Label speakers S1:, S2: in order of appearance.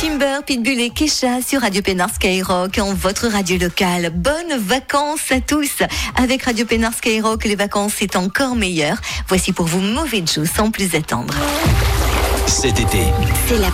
S1: Timber, Pitbull et Kesha sur Radio Pénard Skyrock, en votre radio locale. Bonnes vacances à tous. Avec Radio Pénard Skyrock, les vacances c'est encore meilleur. Voici pour vous Mauvais Joe sans plus attendre.
S2: Cet été,
S1: C'est la